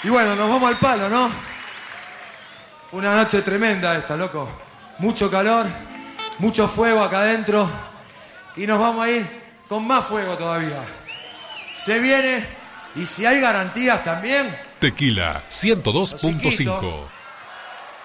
Y bueno, nos vamos al palo, ¿no? Fue una noche tremenda esta, loco. Mucho calor, mucho fuego acá adentro. Y nos vamos a ir con más fuego todavía. Se viene, y si hay garantías también... Tequila 102.5.